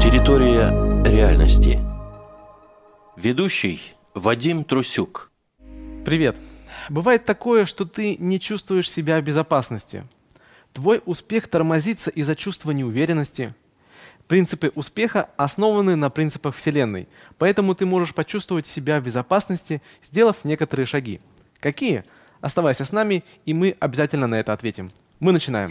Территория реальности. Ведущий Вадим Трусюк. Привет. Бывает такое, что ты не чувствуешь себя в безопасности. Твой успех тормозится из-за чувства неуверенности. Принципы успеха основаны на принципах Вселенной, поэтому ты можешь почувствовать себя в безопасности, сделав некоторые шаги. Какие? Оставайся с нами, и мы обязательно на это ответим. Мы начинаем.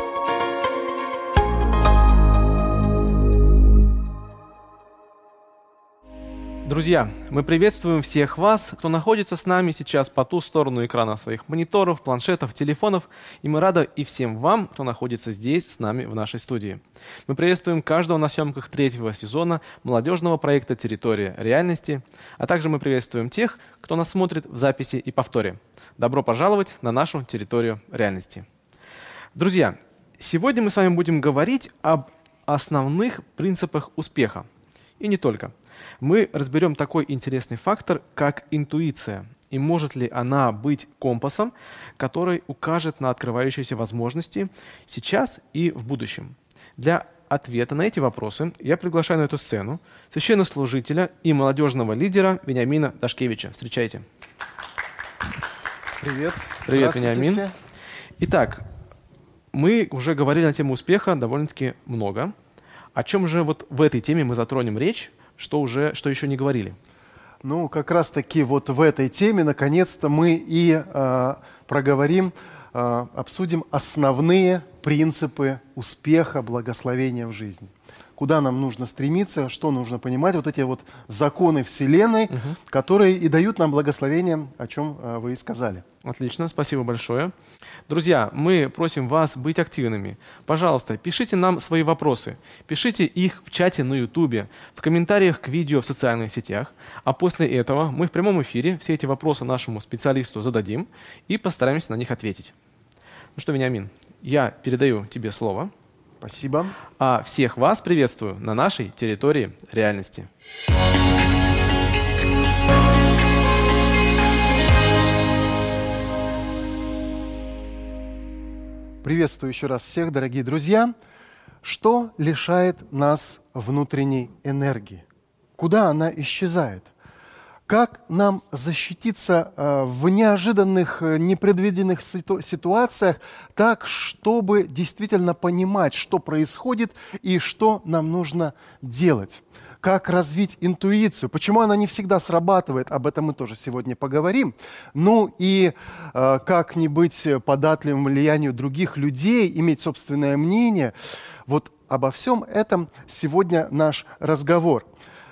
Друзья, мы приветствуем всех вас, кто находится с нами сейчас по ту сторону экрана своих мониторов, планшетов, телефонов, и мы рады и всем вам, кто находится здесь с нами в нашей студии. Мы приветствуем каждого на съемках третьего сезона молодежного проекта «Территория реальности», а также мы приветствуем тех, кто нас смотрит в записи и повторе. Добро пожаловать на нашу территорию реальности. Друзья, сегодня мы с вами будем говорить об основных принципах успеха. И не только. Мы разберем такой интересный фактор, как интуиция, и может ли она быть компасом, который укажет на открывающиеся возможности сейчас и в будущем. Для ответа на эти вопросы я приглашаю на эту сцену священнослужителя и молодежного лидера Вениамина Дашкевича. Встречайте. Привет. Привет, Вениамин. Итак, мы уже говорили на тему успеха довольно-таки много. О чем же вот в этой теме мы затронем речь? Что еще не говорили? Ну, как раз-таки вот в этой теме, наконец-то, мы и обсудим основные принципы успеха, благословения в жизни. Куда нам нужно стремиться, что нужно понимать, вот эти вот законы Вселенной, которые и дают нам благословение, о чем вы и сказали. Отлично, спасибо большое. Друзья, мы просим вас быть активными. Пожалуйста, пишите нам свои вопросы. Пишите их в чате на YouTube, в комментариях к видео в социальных сетях. А после этого мы в прямом эфире все эти вопросы нашему специалисту зададим и постараемся на них ответить. Ну что, Вениамин, я передаю тебе слово. Спасибо. А всех вас приветствую на нашей территории реальности. Приветствую еще раз всех, дорогие друзья. Что лишает нас внутренней энергии? Куда она исчезает? Как нам защититься в неожиданных, непредвиденных ситуациях так, чтобы действительно понимать, что происходит и что нам нужно делать? Как развить интуицию? Почему она не всегда срабатывает? Об этом мы тоже сегодня поговорим. Ну и как не быть податливым влиянию других людей, иметь собственное мнение. Вот обо всем этом сегодня наш разговор.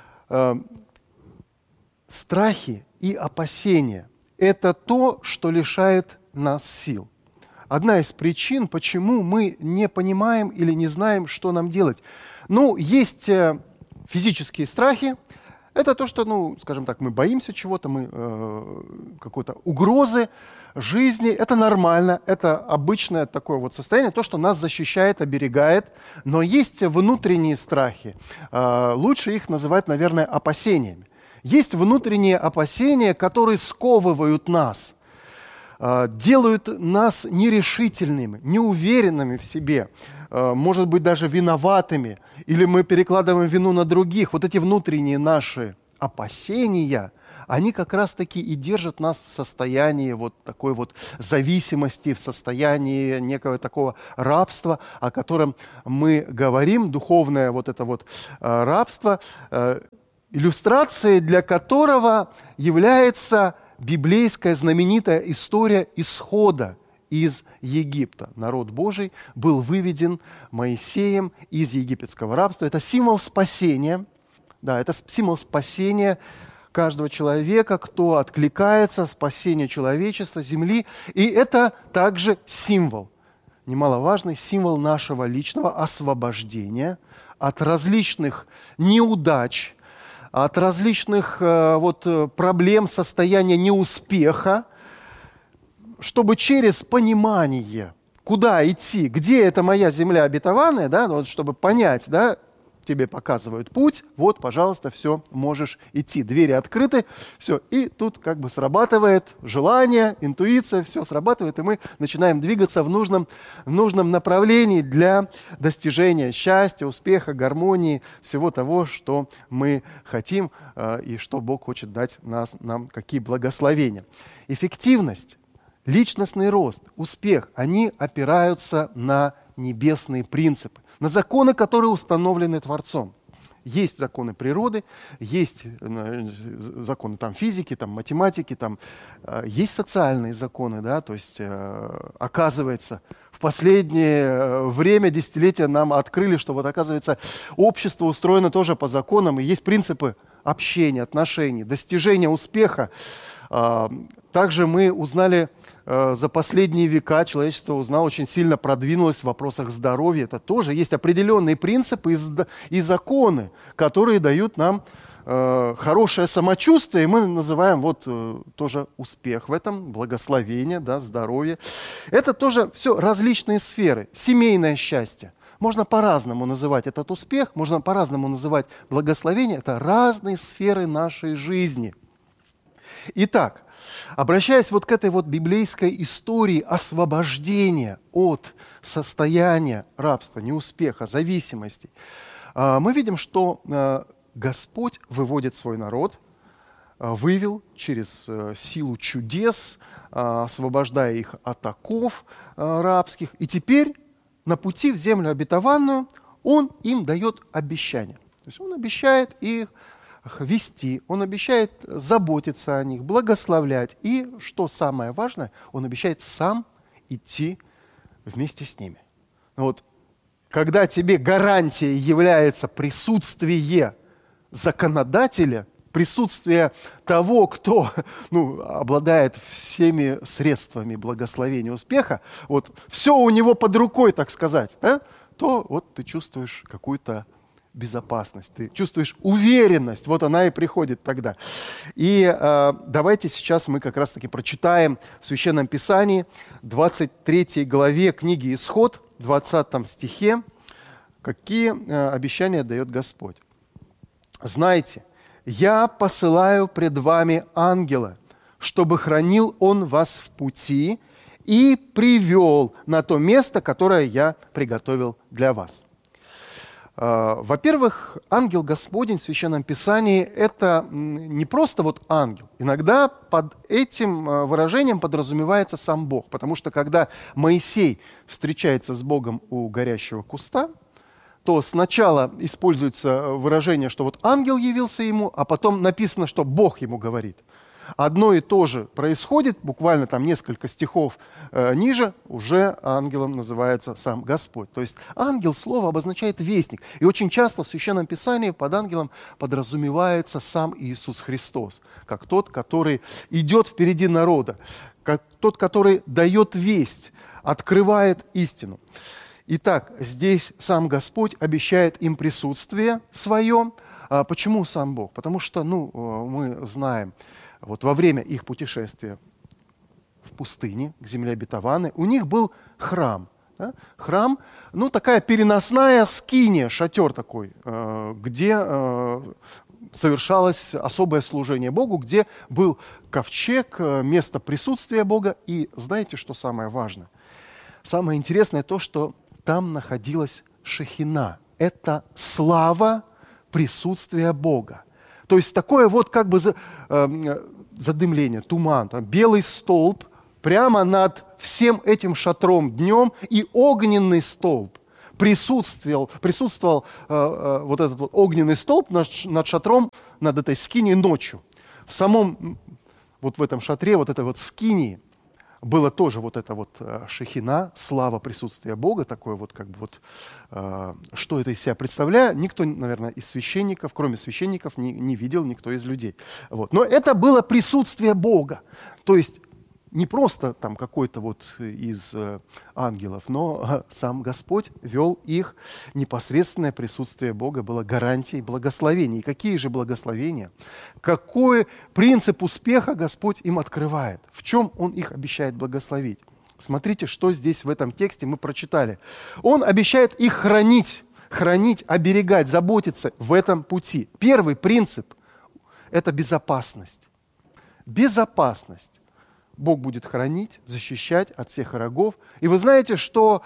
Страхи и опасения – это то, что лишает нас сил. Одна из причин, почему мы не понимаем или не знаем, что нам делать. Ну, есть физические страхи. Это то, что, скажем так, мы боимся чего-то, мы какой-то угрозы жизни. Это нормально, это обычное такое вот состояние, то, что нас защищает, оберегает. Но есть внутренние страхи. Лучше их называть, наверное, опасениями. Есть внутренние опасения, которые сковывают нас, делают нас нерешительными, неуверенными в себе, может быть, даже виноватыми, или мы перекладываем вину на других. Вот эти внутренние наши опасения, они как раз-таки и держат нас в состоянии вот такой вот зависимости, в состоянии некого такого рабства, о котором мы говорим, духовное вот это вот рабство, иллюстрацией для которого является библейская знаменитая история исхода из Египта. Народ Божий был выведен Моисеем из египетского рабства. Это символ спасения. Да, это символ спасения каждого человека, кто откликается, спасения человечества, земли. И это также символ, немаловажный символ нашего личного освобождения от различных неудач, от различных проблем, состояния неуспеха, чтобы через понимание, куда идти, где эта моя земля обетованная, да, вот, чтобы понять, да, тебе показывают путь, вот, пожалуйста, все, можешь идти. Двери открыты, все. И тут как бы срабатывает желание, интуиция, все срабатывает, и мы начинаем двигаться в нужном направлении для достижения счастья, успеха, гармонии, всего того, что мы хотим и что Бог хочет дать нам, какие благословения. Эффективность, личностный рост, успех, они опираются на небесные принципы, на законы, которые установлены Творцом. Есть законы природы, есть законы физики, математики, есть социальные законы, да, то есть, оказывается, в последнее время, десятилетия нам открыли, что вот, оказывается, общество устроено тоже по законам, и есть принципы общения, отношений, достижения успеха. Также мы узнали, за последние века человечество узнало, очень сильно продвинулось в вопросах здоровья. Это тоже есть определенные принципы и законы, которые дают нам хорошее самочувствие, и мы называем тоже успех в этом, благословение, да, здоровье. Это тоже все различные сферы. Семейное счастье. Можно по-разному называть этот успех, можно по-разному называть благословение. Это разные сферы нашей жизни. Итак, обращаясь к этой библейской истории освобождения от состояния рабства, неуспеха, зависимости, мы видим, что Господь выводит свой народ, вывел через силу чудес, освобождая их от оков рабских. И теперь на пути в землю обетованную Он им дает обещание. То есть Он обещает их вести, Он обещает заботиться о них, благословлять. И, что самое важное, Он обещает сам идти вместе с ними. Когда тебе гарантией является присутствие законодателя, присутствие того, кто обладает всеми средствами благословения, успеха, все у него под рукой, так сказать, да, то ты чувствуешь какую-то безопасность, ты чувствуешь уверенность, она и приходит тогда. И давайте сейчас мы как раз-таки прочитаем в Священном Писании, 23 главе книги Исход, 20 стихе, какие обещания дает Господь. «Знайте, я посылаю пред вами ангела, чтобы хранил он вас в пути и привел на то место, которое я приготовил для вас». Во-первых, ангел Господень в Священном Писании – это не просто ангел. Иногда под этим выражением подразумевается сам Бог, потому что когда Моисей встречается с Богом у горящего куста, то сначала используется выражение, что ангел явился ему, а потом написано, что Бог ему говорит. Одно и то же происходит, буквально несколько стихов ниже, уже ангелом называется сам Господь. То есть ангел, слово обозначает вестник. И очень часто в Священном Писании под ангелом подразумевается сам Иисус Христос, как тот, который идет впереди народа, как тот, который дает весть, открывает истину. Итак, здесь сам Господь обещает им присутствие свое. Почему сам Бог? Потому что, мы знаем, во время их путешествия в пустыне, к земле обетованной, у них был храм. Да? Храм, такая переносная скиния, шатер такой, где совершалось особое служение Богу, где был ковчег, место присутствия Бога. И знаете, что самое важное? Самое интересное то, что там находилась шехина. Это слава присутствия Бога. То есть такое задымление, туман, белый столб прямо над всем этим шатром днем, и огненный столб присутствовал этот огненный столб над шатром, над этой скинией ночью. В самом в этом шатре, этой скинии, было тоже эта шехина, слава присутствия Бога, такое что это из себя представляет, никто, наверное, из священников, кроме священников, не видел, никто из людей. Но это было присутствие Бога, то есть не просто какой-то из ангелов, но сам Господь вел их, непосредственное присутствие Бога было гарантией благословений. И какие же благословения? Какой принцип успеха Господь им открывает? В чем Он их обещает благословить? Смотрите, что здесь в этом тексте мы прочитали. Он обещает их хранить. хранить, оберегать, заботиться в этом пути. Первый принцип – это безопасность. Безопасность. Бог будет хранить, защищать от всех врагов. И вы знаете, что,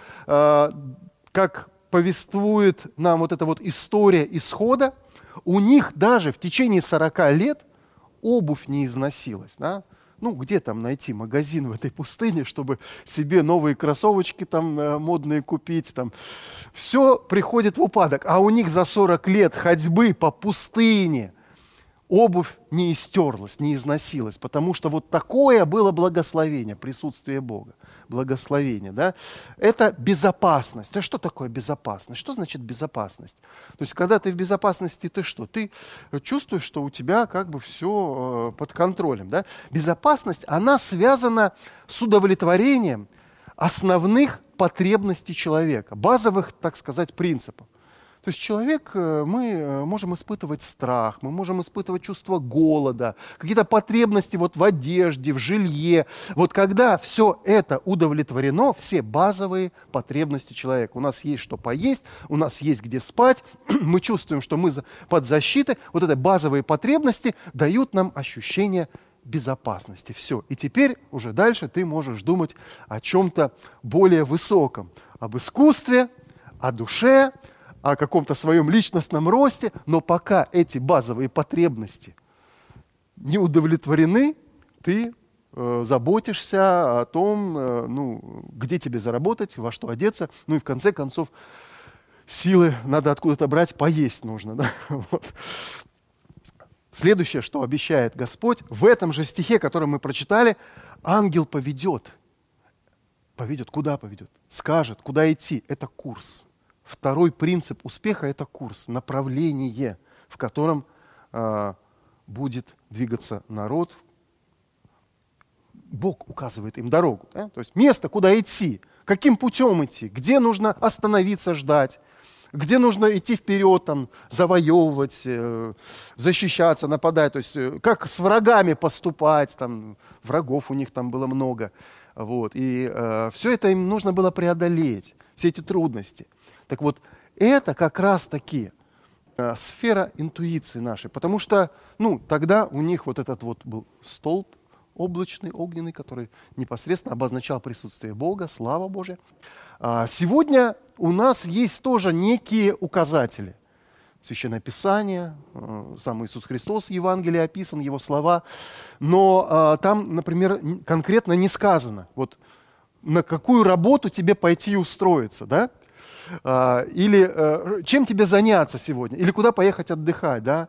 как повествует нам вот эта вот история исхода, у них даже в течение 40 лет обувь не износилась. Да? Ну, где там найти магазин в этой пустыне, чтобы себе новые кроссовочки там модные купить? Там. Все приходит в упадок. А у них за 40 лет ходьбы по пустыне обувь не истерлась, не износилась, потому что вот такое было благословение, присутствие Бога, благословение. Да? Это безопасность. То есть что такое безопасность? Что значит безопасность? То есть когда ты в безопасности, ты что? Ты чувствуешь, что у тебя как бы все под контролем. Да? Безопасность, она связана с удовлетворением основных потребностей человека, базовых, так сказать, принципов. То есть человек, мы можем испытывать страх, мы можем испытывать чувство голода, какие-то потребности вот в одежде, в жилье. Вот когда все это удовлетворено, все базовые потребности человека. У нас есть что поесть, у нас есть где спать, мы чувствуем, что мы под защитой. Вот эти базовые потребности дают нам ощущение безопасности. Все. И теперь уже дальше ты можешь думать о чем-то более высоком, об искусстве, о душе, о каком-то своем личностном росте, но пока эти базовые потребности не удовлетворены, ты заботишься о том, где тебе заработать, во что одеться, ну и в конце концов силы надо откуда-то брать, поесть нужно. Да? Вот. Следующее, что обещает Господь, в этом же стихе, который мы прочитали, ангел поведет. Поведет, куда поведет? Скажет, куда идти. Это курс. Второй принцип успеха – это курс, направление, в котором будет двигаться народ. Бог указывает им дорогу. Да? То есть место, куда идти, каким путем идти, где нужно остановиться, ждать, где нужно идти вперед, там, завоевывать, защищаться, нападать. То есть как с врагами поступать, там, врагов у них там было много. Вот. И все это им нужно было преодолеть, все эти трудности. Так вот, это как раз-таки сфера интуиции нашей, потому что, тогда у них вот этот вот был столб облачный, огненный, который непосредственно обозначал присутствие Бога, слава Божья. Сегодня у нас есть тоже некие указатели. Священное Писание, сам Иисус Христос в Евангелии описан, Его слова, но там, например, конкретно не сказано, вот на какую работу тебе пойти и устроиться, да? Или чем тебе заняться сегодня, или куда поехать отдыхать. Да?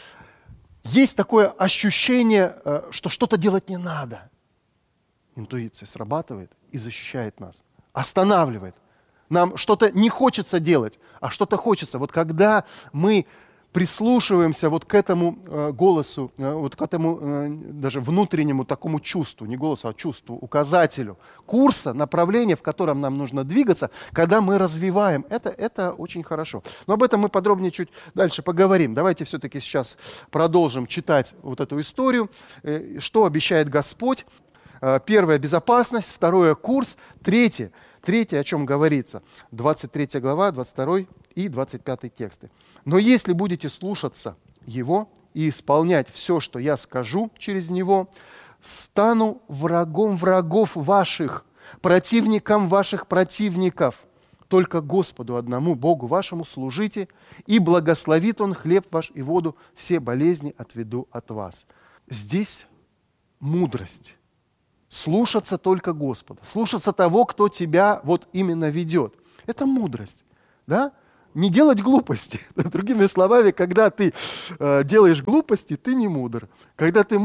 Есть такое ощущение, что что-то делать не надо. Интуиция срабатывает и защищает нас, останавливает. Нам что-то не хочется делать, а что-то хочется. Вот когда мы прислушиваемся вот к этому голосу, вот к этому даже внутреннему такому чувству, не голосу, а чувству, указателю курса, направления, в котором нам нужно двигаться, когда мы развиваем, это очень хорошо. Но об этом мы подробнее чуть дальше поговорим. Давайте все-таки сейчас продолжим читать вот эту историю, что обещает Господь. Первое – безопасность, второе – курс, третье, о чем говорится, 23 глава, 22 и 25 тексты. «Но если будете слушаться Его и исполнять все, что я скажу через Него, стану врагом врагов ваших, противником ваших противников. Только Господу одному, Богу вашему, служите, и благословит Он хлеб ваш и воду, все болезни отведу от вас». Здесь мудрость. Слушаться только Господа, слушаться того, кто тебя вот именно ведет. Это мудрость, да? Не делать глупости. Другими словами, когда ты делаешь глупости, ты не мудр. Когда ты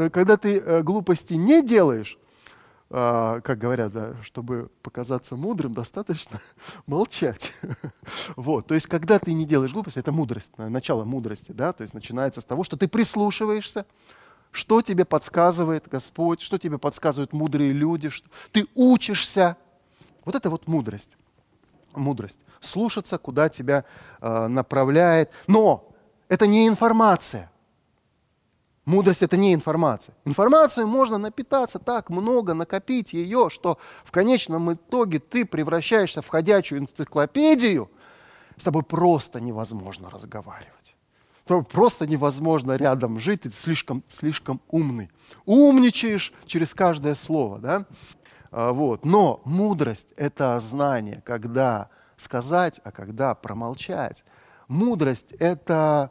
глупости не делаешь, как говорят, да, чтобы показаться мудрым, достаточно молчать. Вот. То есть, когда ты не делаешь глупости, это мудрость, начало мудрости, да? То есть начинается с того, что ты прислушиваешься, что тебе подсказывает Господь, что тебе подсказывают мудрые люди, что ты учишься. Вот это вот мудрость. Мудрость. Слушаться, куда тебя направляет. Но это не информация. Мудрость – это не информация. Информацию можно напитаться так много, накопить ее, что в конечном итоге ты превращаешься в ходячую энциклопедию, с тобой просто невозможно разговаривать. Просто невозможно рядом жить, ты слишком умный. Умничаешь через каждое слово, да? Вот. Но мудрость – это знание, когда сказать, а когда промолчать. Мудрость – это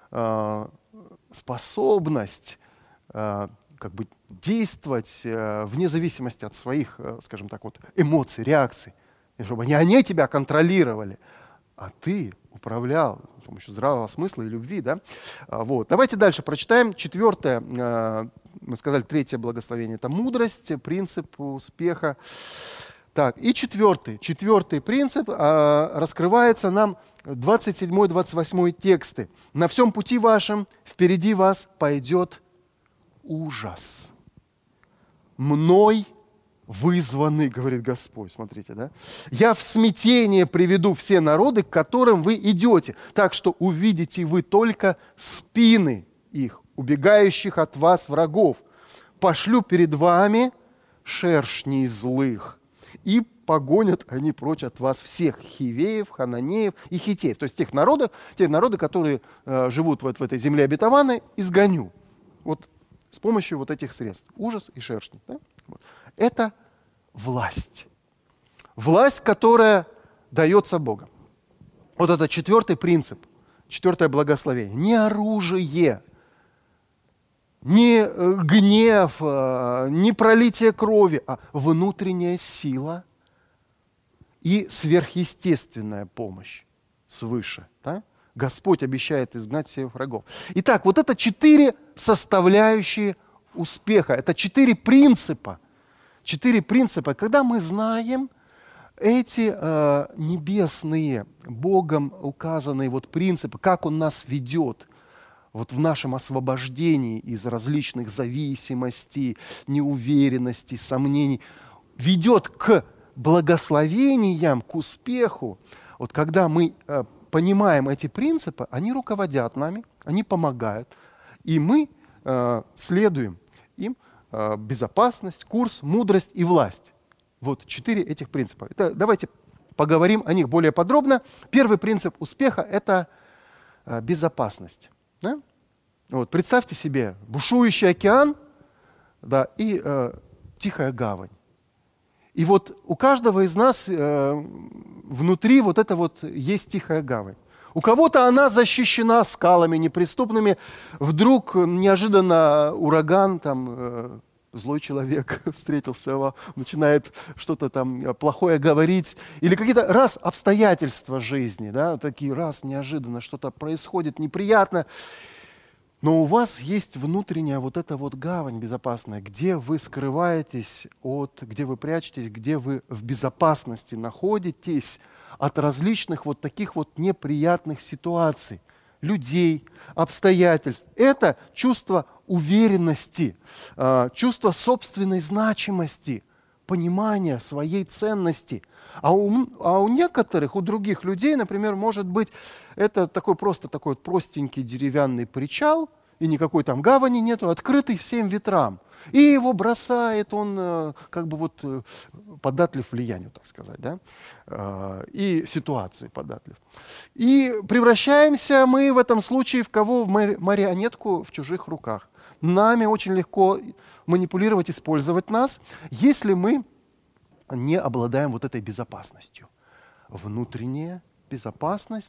способность как бы действовать вне зависимости от своих, скажем так, вот, эмоций, реакций. И чтобы не они тебя контролировали, а ты управлял с помощью здравого смысла и любви. Да? Вот. Давайте дальше прочитаем. 4, мы сказали, 3 благословение – это мудрость, принцип успеха. Так, и 4 принцип раскрывается нам 27-28 тексты. «На всем пути вашем впереди вас пойдет ужас. Мной вызваны, говорит Господь». Смотрите, да? «Я в смятение приведу все народы, к которым вы идете, так что увидите вы только спины их, убегающих от вас врагов. Пошлю перед вами шершней злых, и погонят они прочь от вас всех хивеев, хананеев и хитеев». То есть те народы, которые живут в этой земле обетованной, изгоню. Вот с помощью вот этих средств. Ужас и шершни. Да? Вот. Это власть. Власть, которая дается Богом. Вот это 4 принцип, 4 благословение. Не оружие, не гнев, не пролитие крови, а внутренняя сила и сверхъестественная помощь свыше. Да? Господь обещает изгнать всех врагов. Итак, вот это 4 составляющие успеха, это 4 принципа. 4 принципа. Когда мы знаем эти небесные, Богом указанные вот принципы, как Он нас ведет вот в нашем освобождении из различных зависимостей, неуверенностей, сомнений, ведет к благословениям, к успеху. Вот когда мы понимаем эти принципы, они руководят нами, они помогают, и мы следуем им. Безопасность, курс, мудрость и власть. Вот 4 этих принципа. Давайте поговорим о них более подробно. Первый принцип успеха – это безопасность. Да? Вот, представьте себе бушующий океан, да, и тихая гавань. И вот у каждого из нас внутри вот это вот есть тихая гавань. У кого-то она защищена скалами неприступными. Вдруг неожиданно ураган, там, злой человек встретился, начинает что-то там плохое говорить. Или какие-то обстоятельства жизни, да, такие неожиданно что-то происходит неприятно. Но у вас есть внутренняя вот эта вот гавань безопасная, где вы скрываетесь где вы прячетесь, где вы в безопасности находитесь от различных вот таких вот неприятных ситуаций, людей, обстоятельств. Это чувство уверенности, чувство собственной значимости, понимания своей ценности. А у некоторых, у других людей, например, может быть, это такой простенький деревянный причал, и никакой там гавани нету, открытый всем ветрам. И его бросает, он как бы вот податлив влиянию, так сказать, да? И ситуации податлив. И превращаемся мы в этом случае в кого? В марионетку в чужих руках. Нами очень легко манипулировать, использовать нас, если мы не обладаем вот этой безопасностью. Внутренняя безопасность.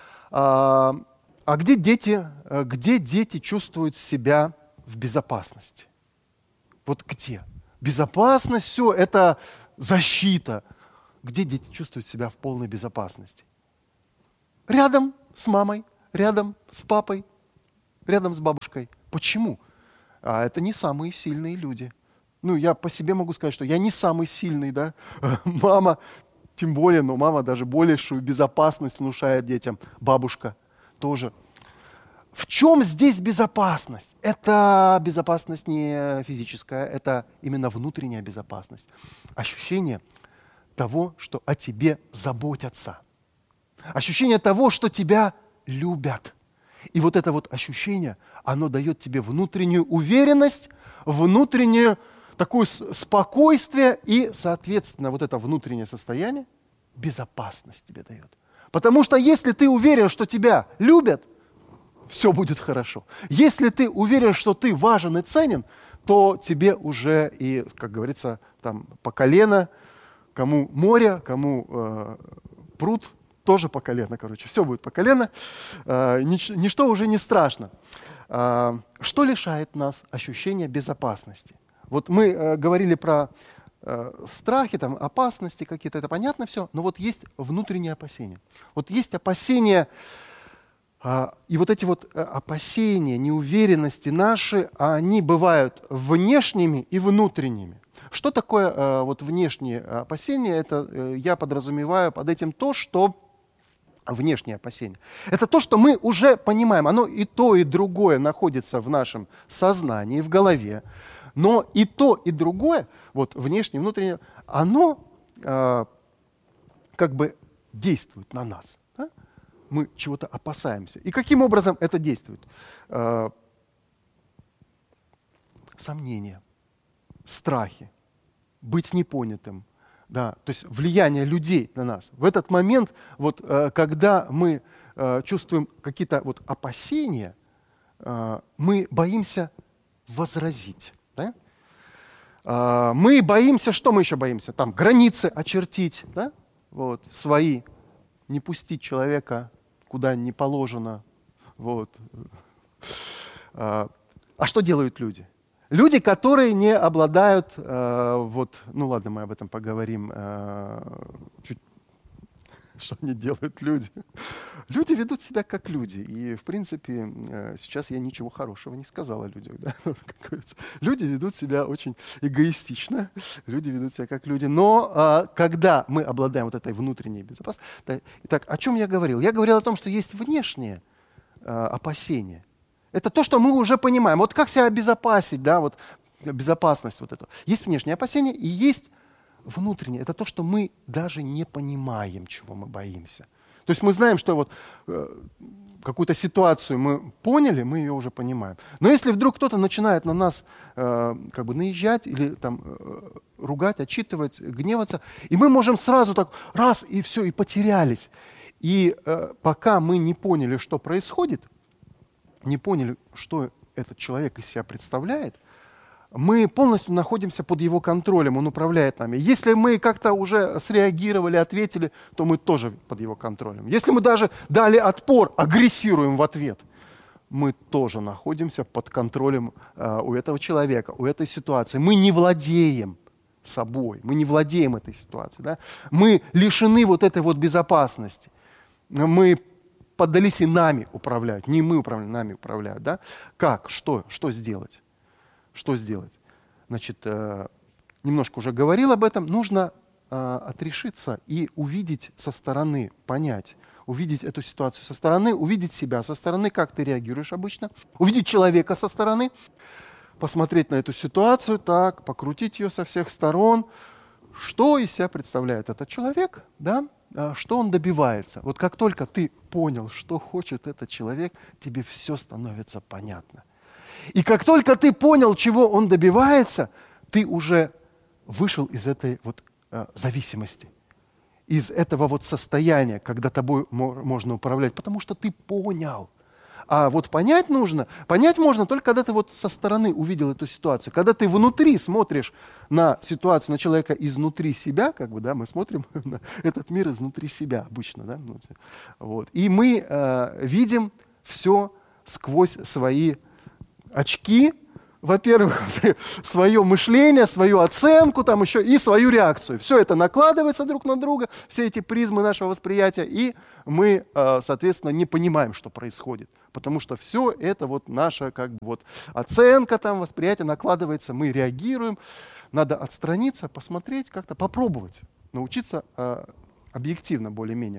А где дети чувствуют себя в безопасности? Вот где? Безопасность, все, это защита. Где дети чувствуют себя в полной безопасности? Рядом с мамой, рядом с папой, рядом с бабушкой. Почему? Это не самые сильные люди. Я по себе могу сказать, что я не самый сильный, да? Мама, тем более, но мама даже большую безопасность внушает детям. Бабушка тоже. В чем здесь безопасность? Это безопасность не физическая, это именно внутренняя безопасность. Ощущение того, что о тебе заботятся. Ощущение того, что тебя любят. И вот это вот ощущение, оно дает тебе внутреннюю уверенность, внутреннее такое спокойствие и, соответственно, вот это внутреннее состояние безопасность тебе дает. Потому что если ты уверен, что тебя любят, все будет хорошо. Если ты уверен, что ты важен и ценен, то тебе уже и, как говорится, там по колено, кому море, кому пруд, тоже по колено, короче, все будет по колено, ничто уже не страшно. Что лишает нас ощущения безопасности? Вот мы говорили про страхи, там, опасности какие-то, это понятно все, но вот есть внутренние опасения. Вот есть опасения, и вот эти вот опасения, неуверенности наши, они бывают внешними и внутренними. Что такое вот внешние опасения? Это я подразумеваю под этим то, что внешние опасения. Это то, что мы уже понимаем. Оно и то, и другое находится в нашем сознании, в голове. Но и то, и другое, вот внешнее, внутреннее, оно как бы действует на нас. Да? Мы чего-то опасаемся. И каким образом это действует? Сомнения, страхи, быть непонятым. Да, то есть влияние людей на нас. В этот момент, вот, когда мы чувствуем какие-то вот опасения, мы боимся возразить. Да? Мы боимся, что мы еще боимся? Там границы очертить, да? Вот, свои, не пустить человека куда не положено. Вот. А что делают люди? Люди, которые не обладают, вот, ну ладно, мы об этом поговорим чуть. Что они делают, люди? Люди ведут себя как люди. И, в принципе, сейчас я ничего хорошего не сказал о людях. Да? Люди ведут себя очень эгоистично. Люди ведут себя как люди. Но когда мы обладаем вот этой внутренней безопасностью... Итак, о чем я говорил? Я говорил о том, что есть внешние опасения. Это то, что мы уже понимаем. Вот как себя обезопасить, да, вот безопасность вот эту. Есть внешние опасения и есть внутреннее. Это то, что мы даже не понимаем, чего мы боимся. То есть мы знаем, что вот какую-то ситуацию мы поняли, мы ее уже понимаем. Но если вдруг кто-то начинает на нас как бы наезжать или там ругать, отчитывать, гневаться, и мы можем сразу так раз и все, и потерялись. И пока мы не поняли, что происходит, не поняли, что этот человек из себя представляет, мы полностью находимся под его контролем, он управляет нами. Если мы как-то уже среагировали, ответили, то мы тоже под его контролем. Если мы даже дали отпор, агрессируем в ответ, мы тоже находимся под контролем у этого человека, у этой ситуации. Мы не владеем собой, мы не владеем этой ситуацией. Да? Мы лишены вот этой вот безопасности. Мы поддались и нами управляют. Не мы управляем, нами управляют. Да? Как? Что сделать? Что сделать? Значит, немножко уже говорил об этом. Нужно отрешиться и увидеть со стороны, понять, увидеть эту ситуацию со стороны, увидеть себя со стороны, как ты реагируешь обычно, увидеть человека со стороны, посмотреть на эту ситуацию, так, покрутить ее со всех сторон. Что из себя представляет этот человек, да? Что он добивается. Вот как только ты понял, что хочет этот человек, тебе все становится понятно. И как только ты понял, чего он добивается, ты уже вышел из этой вот зависимости, из этого вот состояния, когда тобой можно управлять, потому что ты понял. А вот понять можно только когда ты вот со стороны увидел эту ситуацию. Когда ты внутри смотришь на ситуацию, на человека изнутри себя, как бы, да, мы смотрим на этот мир изнутри себя обычно, да, вот. И мы видим все сквозь свои очки, во-первых, свое мышление, свою оценку, там еще и свою реакцию. Все это накладывается друг на друга, все эти призмы нашего восприятия, и мы, соответственно, не понимаем, что происходит. Потому что все это вот наша как бы вот оценка, там, восприятие накладывается, мы реагируем. Надо отстраниться, посмотреть, как-то попробовать, научиться объективно более-менее.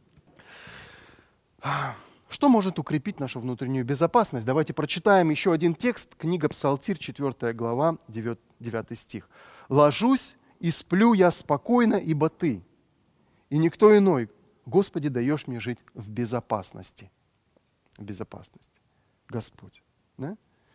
Что может укрепить нашу внутреннюю безопасность? Давайте прочитаем еще один текст. Книга Псалтирь, 4 глава, 9 стих. «Ложусь и сплю я спокойно, ибо Ты, и никто иной. Господи, даешь мне жить в безопасности». Безопасность. Господь. Да?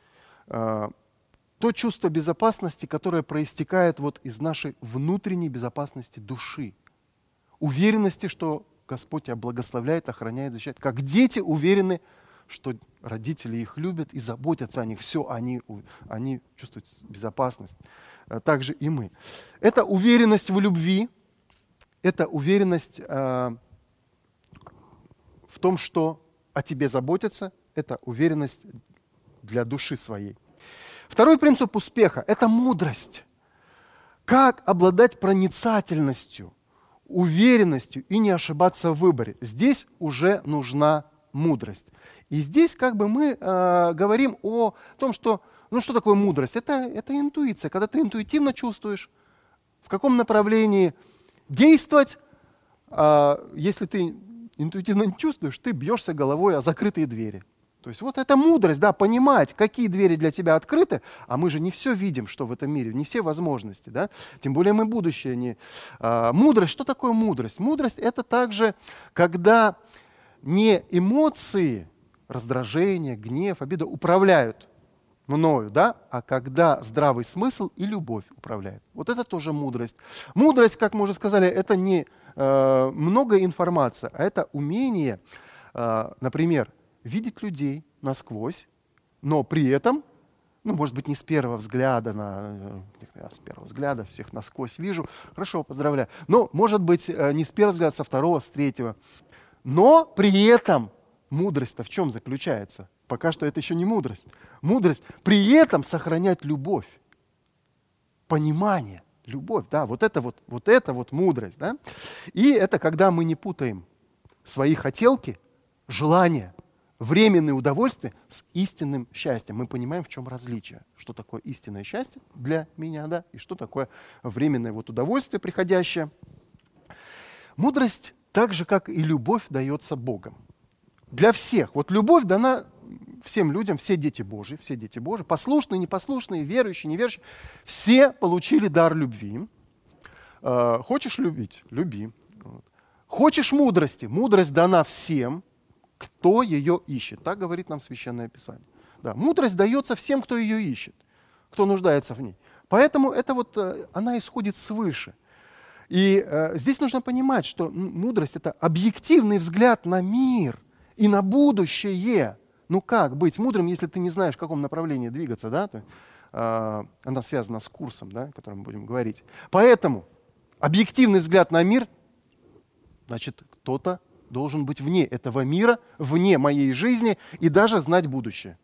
То чувство безопасности, которое проистекает вот из нашей внутренней безопасности души. Уверенности, что Господь тебя благословляет, охраняет, защищает. Как дети уверены, что родители их любят и заботятся о них. Все, они чувствуют безопасность. Так же и мы. Это уверенность в любви, это уверенность в том, что о тебе заботятся, это уверенность для души своей. Второй принцип успеха – это мудрость. Как обладать проницательностью, уверенностью и не ошибаться в выборе. Здесь уже нужна мудрость. И здесь как бы мы говорим о том, что, что такое мудрость? Это интуиция, когда ты интуитивно чувствуешь, в каком направлении действовать. Если ты интуитивно не чувствуешь, ты бьешься головой о закрытые двери. То есть вот это мудрость, да, понимать, какие двери для тебя открыты, а мы же не все видим, что в этом мире, не все возможности, да, тем более мы будущее не... Мудрость, что такое мудрость? Мудрость — это также, когда не эмоции, раздражение, гнев, обида управляют мною, да, а когда здравый смысл и любовь управляют. Вот это тоже мудрость. Мудрость, как мы уже сказали, это не много информации, а это умение, например, видеть людей насквозь, но при этом, может быть, не с первого взгляда, с первого взгляда всех насквозь вижу, хорошо, поздравляю, но, может быть, не с первого взгляда, со второго, с третьего. Но при этом мудрость-то в чем заключается? Пока что это еще не мудрость. Мудрость при этом сохранять любовь, понимание, любовь, да, вот это мудрость, да. И это когда мы не путаем свои хотелки, желания, временное удовольствие с истинным счастьем. Мы понимаем, в чем различие. Что такое истинное счастье для меня, да, и что такое временное удовольствие приходящее. Мудрость, так же, как и любовь, дается Богом. Для всех. Вот любовь дана всем людям, все дети Божьи, послушные, непослушные, верующие, неверующие, все получили дар любви. Хочешь любить? Люби. Хочешь мудрости? Мудрость дана всем, кто ее ищет. Так говорит нам Священное Писание. Да, мудрость дается всем, кто ее ищет, кто нуждается в ней. Поэтому она исходит свыше. И здесь нужно понимать, что мудрость — это объективный взгляд на мир и на будущее. Как быть мудрым, если ты не знаешь, в каком направлении двигаться, да? Она связана с курсом, да, о котором мы будем говорить. Поэтому объективный взгляд на мир, значит, кто-то должен быть вне этого мира, вне моей жизни и даже знать будущее.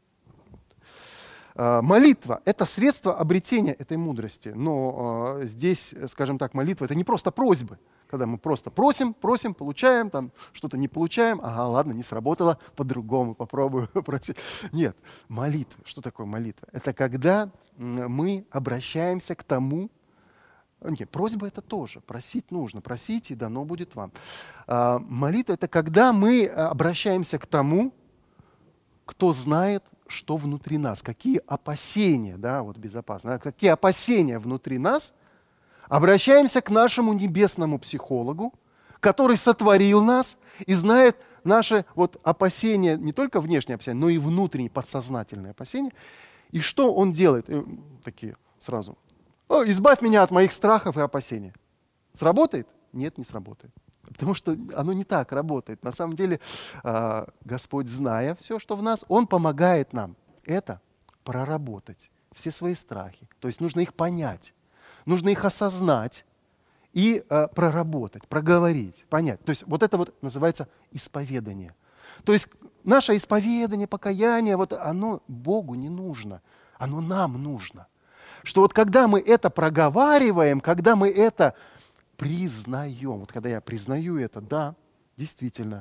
Молитва — это средство обретения этой мудрости. Но здесь, скажем так, молитва — это не просто просьбы. Когда мы просто просим, получаем, что-то не получаем, ладно, не сработало, по-другому попробую просить. Нет, молитва. Что такое молитва? Это когда мы обращаемся к тому. Нет, просьба — это тоже. Просить нужно. Просите, и дано будет вам. Молитва — это когда мы обращаемся к тому, кто знает, что внутри нас, какие опасения, да, безопасно, какие опасения внутри нас, обращаемся к нашему небесному психологу, который сотворил нас и знает наши опасения, не только внешние опасения, но и внутренние, подсознательные опасения. И что он делает? Такие сразу. Избавь меня от моих страхов и опасений. Сработает? Нет, не сработает. Потому что оно не так работает. На самом деле Господь, зная все, что в нас, Он помогает нам это проработать, все свои страхи. То есть нужно их понять, нужно их осознать и проработать, проговорить, понять. То есть это называется исповедание. То есть наше исповедание, покаяние, оно Богу не нужно, оно нам нужно. Что когда мы это проговариваем, когда мы это признаем, когда я признаю это, да, действительно.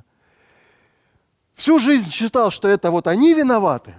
Всю жизнь считал, что это они виноваты,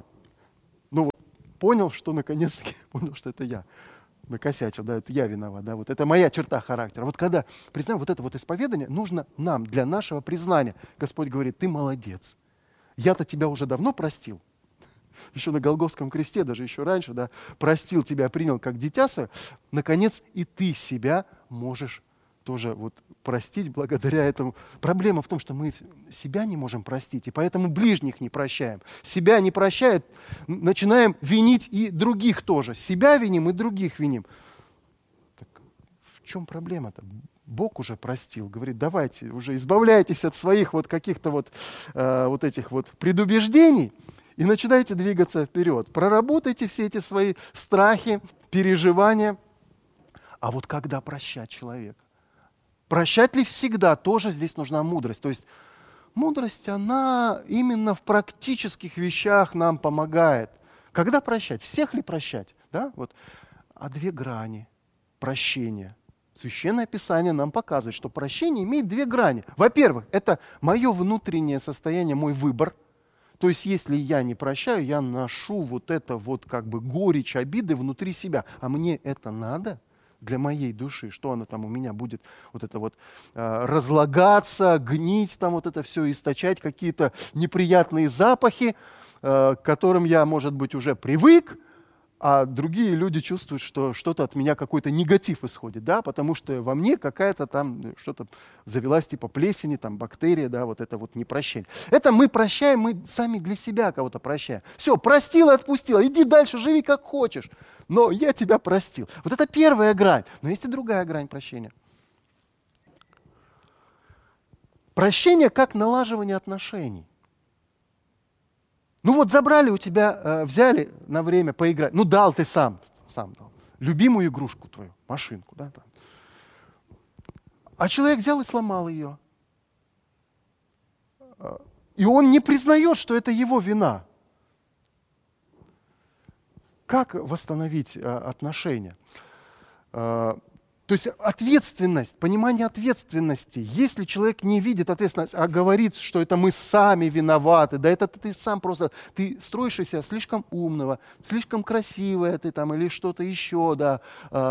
понял, что наконец-таки понял, что это я накосячил, да, это я виноват, да, это моя черта характера. Когда признаем это исповедание, нужно нам для нашего признания. Господь говорит: ты молодец, я-то тебя уже давно простил. Еще на Голгофском кресте, даже еще раньше, да, простил тебя, принял как дитя свое, наконец и ты себя можешь тоже простить благодаря этому. Проблема в том, что мы себя не можем простить, и поэтому ближних не прощаем. Себя не прощают, начинаем винить и других тоже. Себя виним и других виним. Так в чем проблема-то? Бог уже простил, говорит, давайте уже избавляйтесь от своих вот каких-то вот этих вот предубеждений и начинайте двигаться вперед. Проработайте все эти свои страхи, переживания. А вот когда прощать человека? Прощать ли всегда? Тоже здесь нужна мудрость. То есть мудрость, она именно в практических вещах нам помогает. Когда прощать? Всех ли прощать? Да? Вот. А две грани прощения. Священное Писание нам показывает, что прощение имеет две грани. Во-первых, это мое внутреннее состояние, мой выбор. То есть, если я не прощаю, я ношу вот это вот как бы горечь обиды внутри себя. А мне это надо для моей души? Что оно там у меня будет вот это вот разлагаться, гнить, там вот это все источать, какие-то неприятные запахи, к которым я, может быть, уже привык, а другие люди чувствуют, что что-то от меня, какой-то негатив исходит, да, потому что во мне какая-то там что-то завелась типа плесени, там бактерия, да, вот это вот непрощение. Это мы прощаем, мы сами для себя кого-то прощаем. Все, простил и отпустил, иди дальше, живи как хочешь, но я тебя простил. Вот это первая грань, но есть и другая грань прощения. Прощение как налаживание отношений. Ну вот забрали у тебя, взяли на время поиграть, ну дал ты сам дал, любимую игрушку твою, машинку, да, там. А человек взял и сломал ее. И он не признает, что это его вина. Как восстановить отношения? То есть ответственность, понимание ответственности. Если человек не видит ответственность, а говорит, что это мы сами виноваты, да это ты сам просто, ты строишь из себя слишком умного, слишком красивое ты там или что-то еще, да.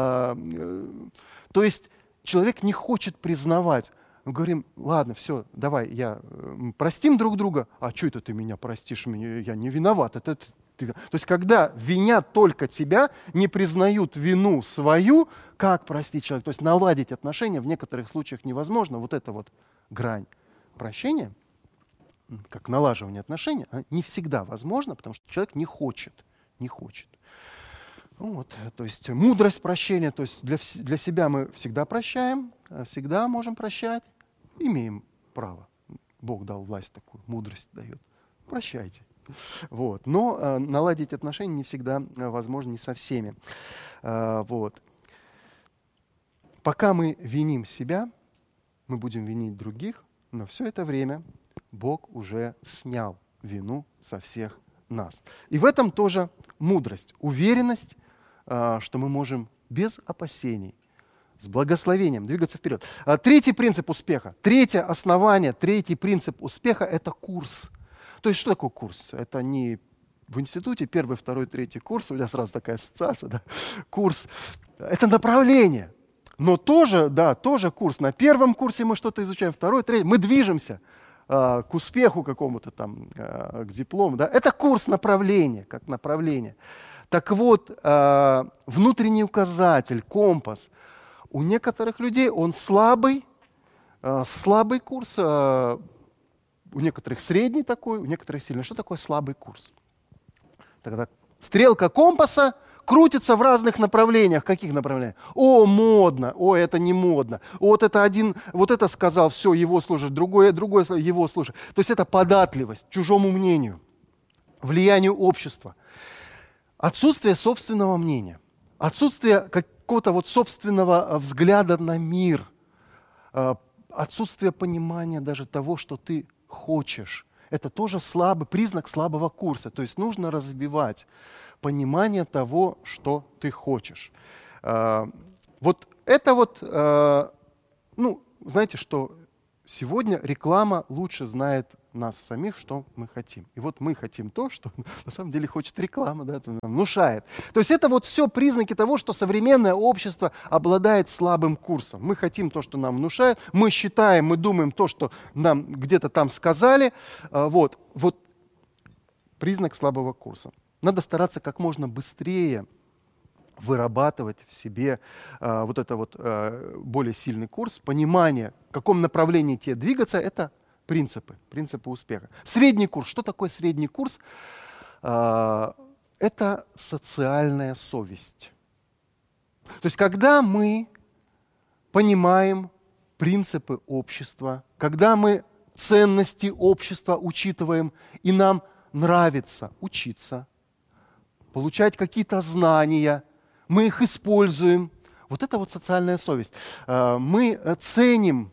То есть человек не хочет признавать. Мы говорим, ладно, все, давай, простим друг друга. А что это ты меня простишь? Я не виноват. То есть, когда винят только тебя, не признают вину свою, как простить человека? То есть наладить отношения в некоторых случаях невозможно. Вот эта вот грань прощения, как налаживание отношений, не всегда возможно, потому что человек не хочет. Вот, то есть мудрость прощения, то есть для себя мы всегда прощаем, всегда можем прощать, имеем право. Бог дал власть такую, мудрость дает. Прощайте. Вот. Но наладить отношения не всегда возможно, не со всеми. Вот. Пока мы виним себя, мы будем винить других, но все это время Бог уже снял вину со всех нас. И в этом тоже мудрость, уверенность, что мы можем без опасений, с благословением двигаться вперед. Третий принцип успеха, третье основание, третий принцип успеха – это курс. То есть что такое курс? Это не в институте первый, второй, третий курс, у меня сразу такая ассоциация, да? Курс. Это направление, но тоже курс. На первом курсе мы что-то изучаем, второй, третий, мы движемся к успеху какому-то там, к диплому. Да? Это курс направления, как направление. Так вот, внутренний указатель, компас, у некоторых людей он слабый курс, у некоторых средний такой, у некоторых сильный. Что такое слабый курс? Тогда стрелка компаса крутится в разных направлениях. Каких направлениях? О, модно, о, это не модно. Вот это один, вот это сказал, все, его слушать, другое, его слушать. То есть это податливость чужому мнению, влиянию общества. Отсутствие собственного мнения, отсутствие какого-то вот собственного взгляда на мир, отсутствие понимания даже того, что ты хочешь. Это тоже признак слабого курса. То есть нужно развивать понимание того, что ты хочешь. Вот это вот, знаете, что сегодня реклама лучше знает нас самих, что мы хотим. И вот мы хотим то, что на самом деле хочет реклама, да, это нам внушает. То есть это вот все признаки того, что современное общество обладает слабым курсом. Мы хотим то, что нам внушает, мы считаем, мы думаем то, что нам где-то там сказали. Вот признак слабого курса. Надо стараться как можно быстрее вырабатывать в себе вот это вот более сильный курс, понимание, в каком направлении тебе двигаться, это принципы успеха. Средний курс. Что такое средний курс? Это социальная совесть. То есть когда мы понимаем, принципы общества, когда мы ценности общества учитываем, и нам нравится учиться, получать какие-то знания, мы их используем. Вот это вот социальная совесть. Мы ценим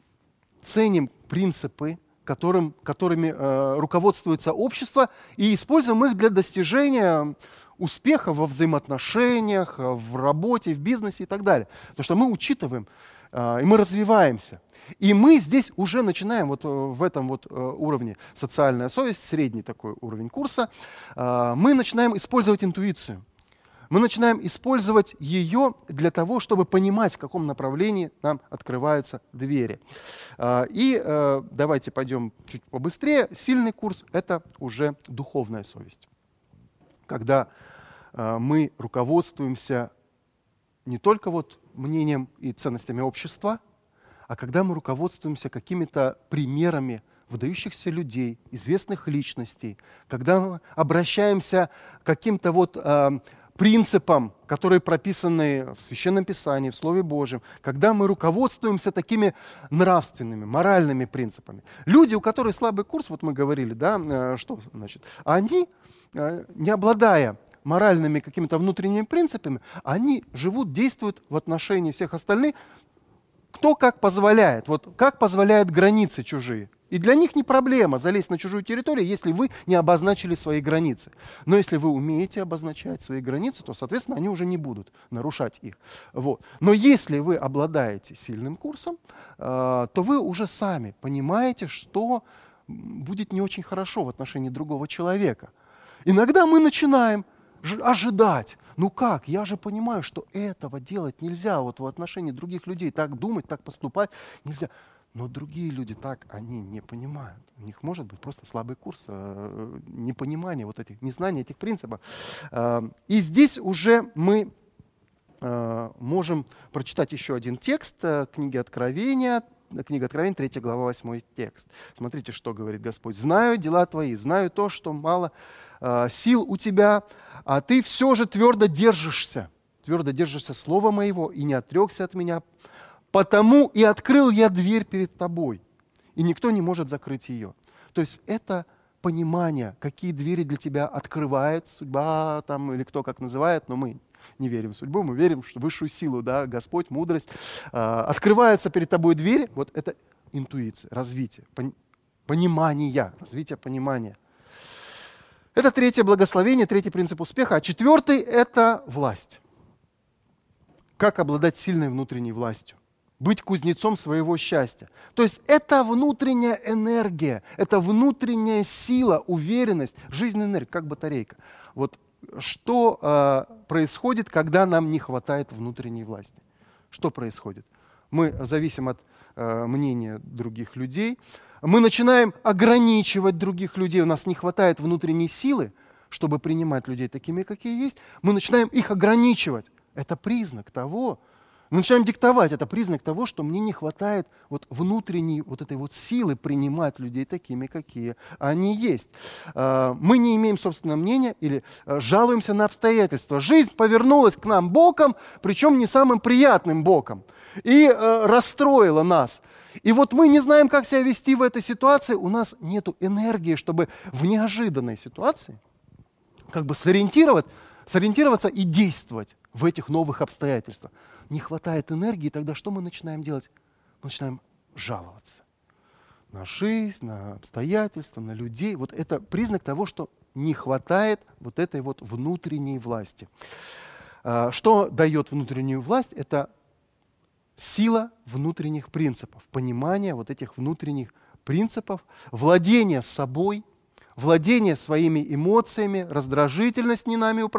принципы, которыми руководствуется общество, и используем их для достижения успеха во взаимоотношениях, в работе, в бизнесе и так далее. Потому что мы учитываем, и мы развиваемся. И мы здесь уже начинаем вот в этом вот уровне социальная совесть, средний такой уровень курса, мы начинаем использовать интуицию. Мы начинаем использовать ее для того, чтобы понимать, в каком направлении нам открываются двери. И давайте пойдем чуть побыстрее. Сильный курс – это уже духовная совесть. Когда мы руководствуемся не только вот мнением и ценностями общества, а когда мы руководствуемся какими-то примерами выдающихся людей, известных личностей, когда мы обращаемся к каким-то вот принципам, которые прописаны в Священном Писании, в Слове Божьем, когда мы руководствуемся такими нравственными, моральными принципами. Люди, у которых слабый курс, вот мы говорили, да, что значит, они, не обладая моральными какими-то внутренними принципами, они живут, действуют в отношении всех остальных, кто как позволяет, вот как позволяют границы чужие. И для них не проблема залезть на чужую территорию, если вы не обозначили свои границы. Но если вы умеете обозначать свои границы, то, соответственно, они уже не будут нарушать их. Вот. Но если вы обладаете сильным курсом, то вы уже сами понимаете, что будет не очень хорошо в отношении другого человека. Иногда мы начинаем ожидать. Ну как? Я же понимаю, что этого делать нельзя. Вот в отношении других людей так думать, так поступать нельзя. Но другие люди так, они не понимают. У них может быть просто слабый курс, непонимание вот этих, незнание этих принципов. И здесь уже мы можем прочитать еще один текст книги Откровения. Книга Откровения, 3 глава, 8 текст. Смотрите, что говорит Господь. «Знаю дела твои, знаю то, что мало сил у тебя, а ты все же твердо держишься слова моего и не отрекся от меня. Потому и открыл я дверь перед тобой, и никто не может закрыть ее». То есть это понимание, какие двери для тебя открывает судьба там, или кто как называет, но мы не верим в судьбу, мы верим в высшую силу, да, Господь, мудрость. Открываются перед тобой двери, вот это интуиция, развитие, понимание, развитие понимания. Это третье благословение, третий принцип успеха. А четвертый – это власть. Как обладать сильной внутренней властью? Быть кузнецом своего счастья. То есть это внутренняя энергия, это внутренняя сила, уверенность, жизненная энергия, как батарейка. Вот что происходит, когда нам не хватает внутренней власти? Что происходит? Мы зависим от мнения других людей, мы начинаем ограничивать других людей, у нас не хватает внутренней силы, чтобы принимать людей такими, какие есть, мы начинаем их ограничивать. Это признак того, мы начинаем диктовать, это признак того, что мне не хватает вот внутренней вот этой вот силы принимать людей такими, какие они есть. Мы не имеем собственного мнения или жалуемся на обстоятельства. Жизнь повернулась к нам боком, причем не самым приятным боком, и расстроила нас. И вот мы не знаем, как себя вести в этой ситуации, у нас нет энергии, чтобы в неожиданной ситуации как бы сориентироваться и действовать в этих новых обстоятельствах. Не хватает энергии, тогда что мы начинаем делать? Мы начинаем жаловаться на жизнь, на обстоятельства, на людей. Вот это признак того, что не хватает вот этой вот внутренней власти. Что дает внутреннюю власть? Это сила внутренних принципов, понимание вот этих внутренних принципов, владение собой, владение своими эмоциями, раздражительность не нами управляет.